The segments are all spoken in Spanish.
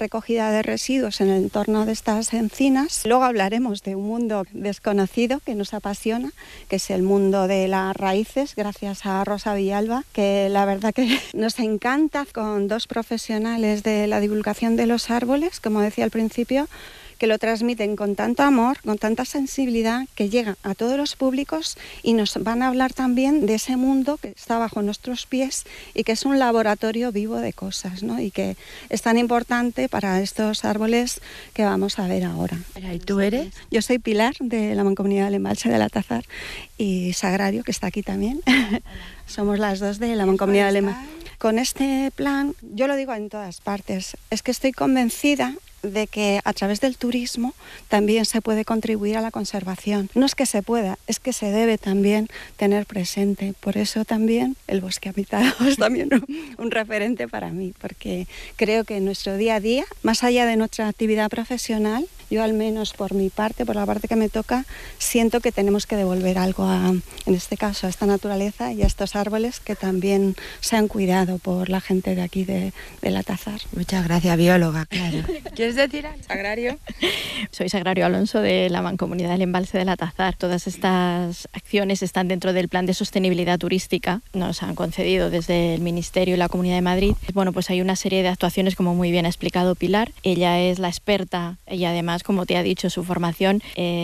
recogida de residuos en el entorno de estas encinas. Luego hablaremos de un mundo desconocido que nos apasiona, que es el mundo de las raíces, gracias a Rosa Villalba, que la verdad que nos encanta, con dos profesionales de la divulgación de los árboles, como decía al principio, que lo transmiten con tanto amor, con tanta sensibilidad, que llega a todos los públicos y nos van a hablar también de ese mundo que está bajo nuestros pies y que es un laboratorio vivo de cosas, ¿no? Y que es tan importante para estos árboles que vamos a ver ahora. ¿Y tú eres? Yo soy Pilar, de la Mancomunidad del Embalse del Atazar, y Sagrario, que está aquí también. Somos las dos de la Mancomunidad del Embalse. Con este plan, yo lo digo en todas partes, es que estoy convencida de que a través del turismo también se puede contribuir a la conservación. No es que se pueda, es que se debe también tener presente. Por eso también el bosque habitado es también un referente para mí, porque creo que en nuestro día a día, más allá de nuestra actividad profesional, yo al menos por mi parte, por la parte que me toca, siento que tenemos que devolver algo en este caso, a esta naturaleza y a estos árboles que también se han cuidado por la gente de aquí del Atazar. Muchas gracias, bióloga, claro. ¿Quieres decir algo? Sagrario. Soy Sagrario Alonso, de la Mancomunidad del Embalse del Atazar. Todas estas acciones están dentro del Plan de Sostenibilidad Turística. Nos han concedido desde el Ministerio y la Comunidad de Madrid. Bueno, pues hay una serie de actuaciones, como muy bien ha explicado Pilar. Ella es la experta y además, como te ha dicho, su formación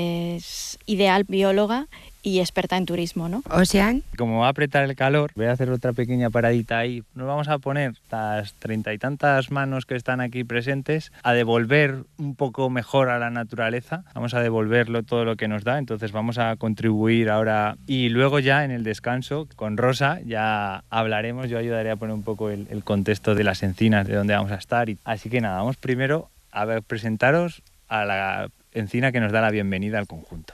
es ideal bióloga y experta en turismo, ¿no? Ocean. Como va a apretar el calor, voy a hacer otra pequeña paradita ahí. Nos vamos a poner las 30 y tantas manos que están aquí presentes a devolver un poco mejor a la naturaleza. Vamos a devolverlo todo lo que nos da, entonces vamos a contribuir ahora. Y luego ya en el descanso, con Rosa, ya hablaremos. Yo ayudaré a poner un poco el contexto de las encinas, de dónde vamos a estar. Así que nada, vamos primero a presentaros a la encina que nos da la bienvenida al conjunto.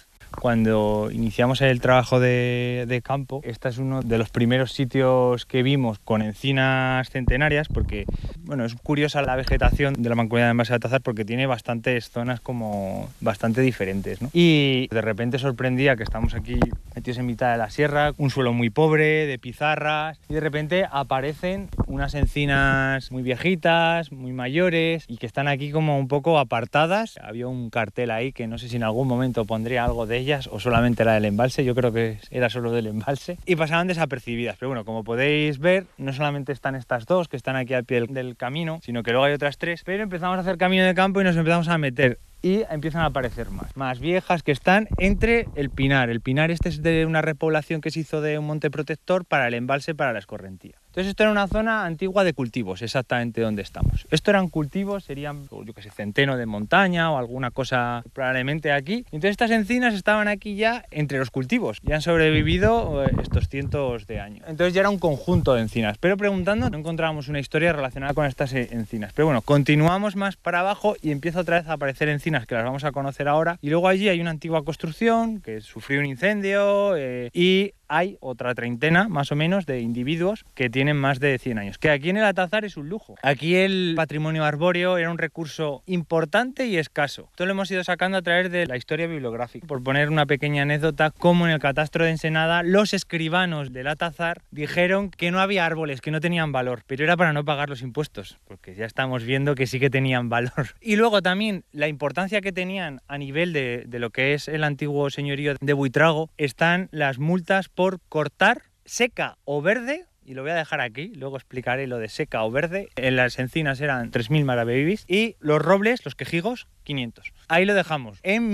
Cuando iniciamos el trabajo de campo, este es uno de los primeros sitios que vimos con encinas centenarias, porque bueno, es curiosa la vegetación de la Mancomunidad del Embalse del Atazar porque tiene bastantes zonas como bastante diferentes, ¿no? Y de repente sorprendía que estamos aquí metidos en mitad de la sierra, un suelo muy pobre, de pizarras, y de repente aparecen unas encinas muy viejitas, muy mayores, y que están aquí como un poco apartadas. Había un cartel ahí que no sé si en algún momento pondría algo de ellas o solamente era del embalse, yo creo que era solo del embalse, y pasaban desapercibidas. Pero bueno, como podéis ver, no solamente están estas dos que están aquí al pie del camino, sino que luego hay otras tres, pero empezamos a hacer camino de campo y nos empezamos a meter. Y empiezan a aparecer más viejas que están entre el pinar. El pinar este es de una repoblación que se hizo de un monte protector para el embalse, para la escorrentía. Entonces esto era una zona antigua de cultivos, exactamente donde estamos. Esto eran cultivos, serían, yo qué sé, centeno de montaña o alguna cosa probablemente aquí. Entonces estas encinas estaban aquí ya entre los cultivos y han sobrevivido estos cientos de años. Entonces ya era un conjunto de encinas, pero preguntando no encontrábamos una historia relacionada con estas encinas. Pero bueno, continuamos más para abajo y empieza otra vez a aparecer encinas que las vamos a conocer ahora. Y luego allí hay una antigua construcción que sufrió un incendio y hay otra treintena, más o menos, de individuos que tienen más de 100 años. Que aquí en el Atazar es un lujo. Aquí el patrimonio arbóreo era un recurso importante y escaso. Esto lo hemos ido sacando a través de la historia bibliográfica. Por poner una pequeña anécdota, como en el catastro de Ensenada, los escribanos del Atazar dijeron que no había árboles, que no tenían valor, pero era para no pagar los impuestos, porque ya estamos viendo que sí que tenían valor. Y luego también la importancia que tenían a nivel de lo que es el antiguo señorío de Buitrago, están las multas por cortar seca o verde, y lo voy a dejar aquí, luego explicaré lo de seca o verde. En las encinas eran 3.000 maravedís y los robles, los quejigos, 500. Ahí lo dejamos. En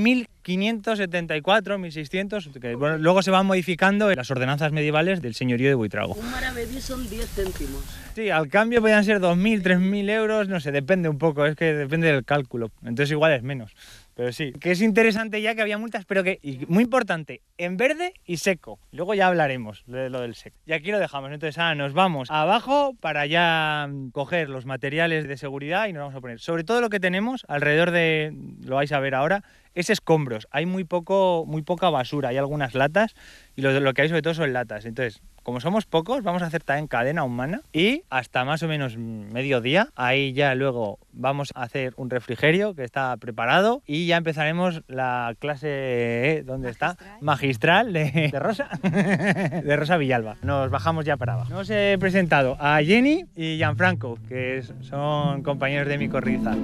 1574, 1600, que bueno, luego se van modificando las ordenanzas medievales del señorío de Buitrago. Un maravedí son 10 céntimos. Sí, al cambio podían ser 2.000, 3.000 euros, no sé, depende un poco, es que depende del cálculo. Entonces igual es menos. Pero sí, que es interesante ya que había multas, pero que, y muy importante, en verde y seco. Luego ya hablaremos de lo del seco. Y aquí lo dejamos. Entonces ahora nos vamos abajo para ya coger los materiales de seguridad y nos vamos a poner. Sobre todo lo que tenemos alrededor de, lo vais a ver ahora, es escombros. Hay muy poca basura, hay algunas latas y lo que hay sobre todo son latas. Entonces, como somos pocos, vamos a hacer también cadena humana y hasta más o menos mediodía, ahí ya luego vamos a hacer un refrigerio que está preparado y ya empezaremos la clase, ¿dónde está? Magistral de Rosa, de Rosa Villalba. Nos bajamos ya para abajo. Nos he presentado a Jenny y Gianfranco, que son compañeros de mi corriza.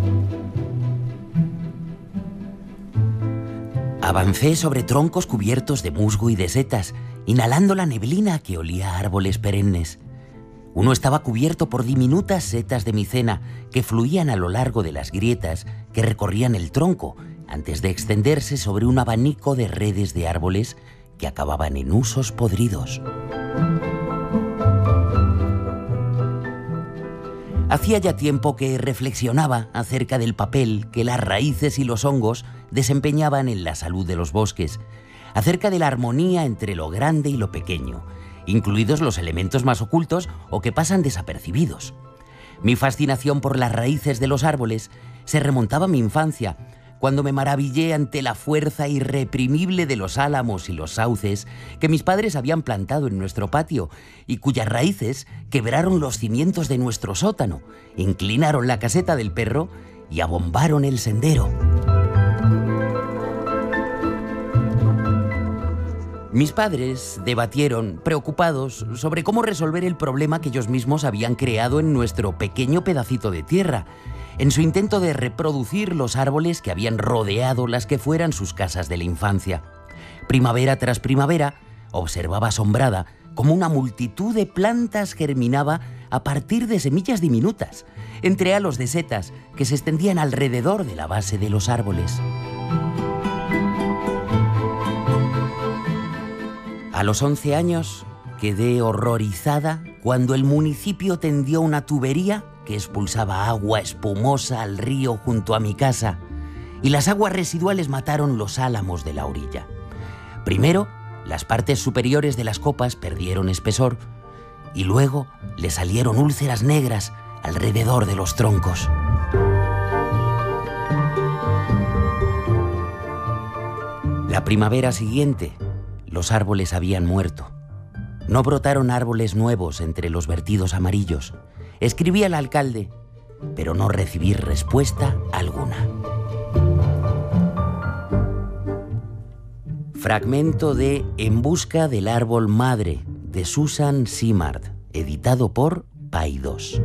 Avancé sobre troncos cubiertos de musgo y de setas, inhalando la neblina que olía a árboles perennes. Uno estaba cubierto por diminutas setas de micena que fluían a lo largo de las grietas que recorrían el tronco antes de extenderse sobre un abanico de redes de árboles que acababan en husos podridos. Hacía ya tiempo que reflexionaba acerca del papel que las raíces y los hongos desempeñaban en la salud de los bosques, acerca de la armonía entre lo grande y lo pequeño, incluidos los elementos más ocultos o que pasan desapercibidos. Mi fascinación por las raíces de los árboles se remontaba a mi infancia, cuando me maravillé ante la fuerza irreprimible de los álamos y los sauces que mis padres habían plantado en nuestro patio y cuyas raíces quebraron los cimientos de nuestro sótano, inclinaron la caseta del perro y abombaron el sendero. Mis padres debatieron, preocupados, sobre cómo resolver el problema que ellos mismos habían creado en nuestro pequeño pedacito de tierra, en su intento de reproducir los árboles que habían rodeado las que fueran sus casas de la infancia. Primavera tras primavera, observaba asombrada cómo una multitud de plantas germinaba a partir de semillas diminutas, entre halos de setas que se extendían alrededor de la base de los árboles. A los 11 años quedé horrorizada cuando el municipio tendió una tubería que expulsaba agua espumosa al río junto a mi casa y las aguas residuales mataron los álamos de la orilla. Primero, las partes superiores de las copas perdieron espesor y luego le salieron úlceras negras alrededor de los troncos. La primavera siguiente, los árboles habían muerto. No brotaron árboles nuevos entre los vertidos amarillos. Escribí al alcalde, pero no recibí respuesta alguna. Fragmento de En busca del árbol madre, de Susan Simard, editado por Paidós.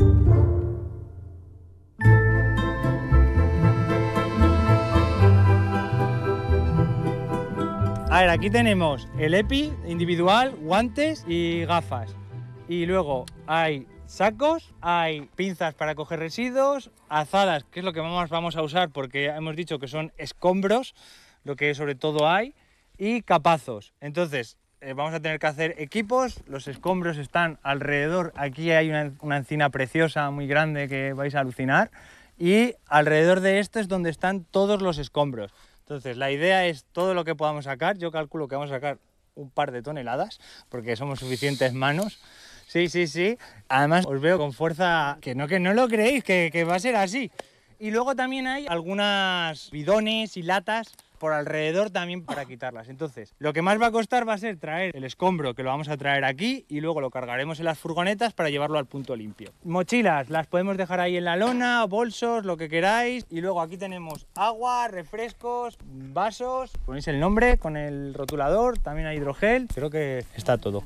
A ver, aquí tenemos el EPI individual, guantes y gafas. Y luego hay sacos, hay pinzas para coger residuos, azadas, que es lo que más vamos a usar porque hemos dicho que son escombros, lo que sobre todo hay, y capazos. Entonces, vamos a tener que hacer equipos, los escombros están alrededor, aquí hay una encina preciosa, muy grande, que vais a alucinar, y alrededor de esto es donde están todos los escombros. Entonces, la idea es todo lo que podamos sacar, yo calculo que vamos a sacar un par de toneladas, porque somos suficientes manos. Sí. Además, os veo con fuerza, que no lo creéis, que va a ser así. Y luego también hay algunas bidones y latas por alrededor también para quitarlas. Entonces, lo que más va a costar va a ser traer el escombro, que lo vamos a traer aquí, y luego lo cargaremos en las furgonetas para llevarlo al punto limpio. Mochilas, las podemos dejar ahí en la lona, bolsos, lo que queráis. Y luego aquí tenemos agua, refrescos, vasos. Ponéis el nombre con el rotulador, también hay hidrogel. Creo que está todo.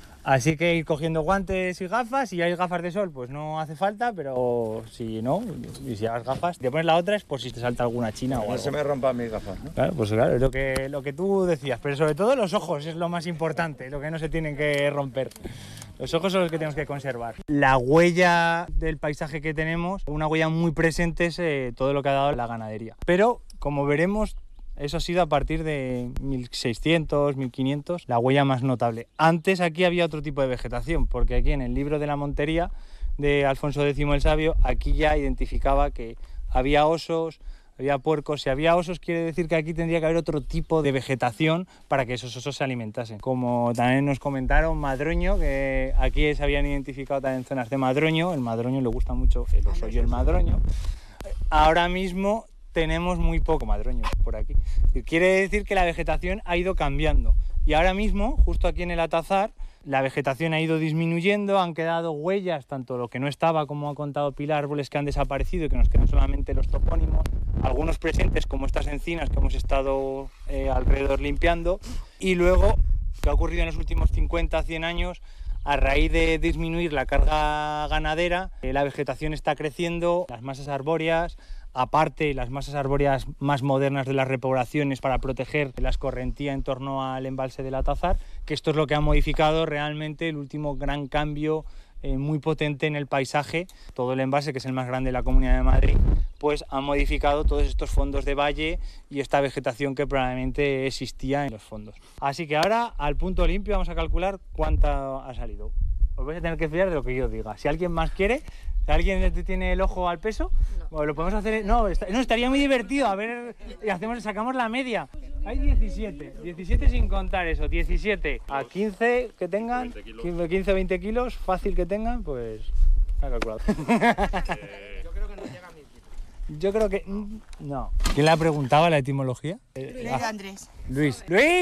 Así que ir cogiendo guantes y gafas. Si hay gafas de sol, pues no hace falta, pero si no, y si hagas gafas, te pones la otra es por si te salta alguna china o algo. No se me rompan mis gafas, ¿no? Claro, pues claro, es lo que tú decías, pero sobre todo los ojos es lo más importante, lo que no se tienen que romper. Los ojos son los que tenemos que conservar. La huella del paisaje que tenemos, una huella muy presente es todo lo que ha dado la ganadería. Pero, como veremos, eso ha sido a partir de 1600, 1500, la huella más notable. Antes aquí había otro tipo de vegetación, porque aquí en el libro de la Montería de Alfonso X el Sabio, aquí ya identificaba que había osos, había puercos. Si había osos, quiere decir que aquí tendría que haber otro tipo de vegetación para que esos osos se alimentasen. Como también nos comentaron, madroño, que aquí se habían identificado también zonas de madroño. El madroño le gusta mucho el oso y el madroño. Ahora mismo tenemos muy poco madroño por aquí. Quiere decir que la vegetación ha ido cambiando. Y ahora mismo, justo aquí en el Atazar, la vegetación ha ido disminuyendo, han quedado huellas, tanto lo que no estaba, como ha contado Pilar, árboles que han desaparecido y que nos quedan solamente los topónimos, algunos presentes como estas encinas que hemos estado alrededor limpiando, y luego, ¿qué ha ocurrido en los últimos 50, 100 años? A raíz de disminuir la carga ganadera, la vegetación está creciendo, las masas arbóreas, aparte las masas arbóreas más modernas de las repoblaciones para proteger la escorrentía en torno al embalse del Atazar, que esto es lo que ha modificado realmente el último gran cambio muy potente en el paisaje. Todo el embalse, que es el más grande de la Comunidad de Madrid, pues ha modificado todos estos fondos de valle y esta vegetación que probablemente existía en los fondos. Así que ahora, al punto limpio, vamos a calcular cuánta ha salido. Os vais a tener que fiar de lo que yo diga. Si alguien más quiere, si alguien tiene el ojo al peso, no. Lo podemos hacer. No, estaría muy divertido. A ver, sacamos la media. Hay 17 sin contar eso, 17 a 15 que tengan, 15 o 20 kilos, fácil que tengan, pues ha calculado. Yo creo que no llega a 1000 kilos. Yo creo que no. ¿Quién le ha preguntado la etimología? Andrés. Luis.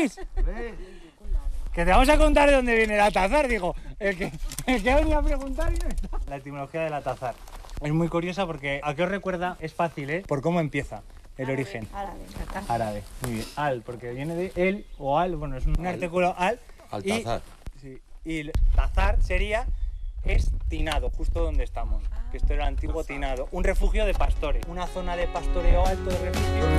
Que te vamos a contar de dónde viene el Atazar, digo. El que ha venido a preguntar y no está. La etimología del Atazar es muy curiosa porque ¿a qué os recuerda? Es fácil, por cómo empieza el origen. Árabe. Muy bien. Al, porque viene de el o al, bueno, es un artículo al. Altazar. Y Tazar sería tinado, justo donde estamos. Que esto era el antiguo tinado. Un refugio de pastores. Una zona de pastoreo alto de refugio.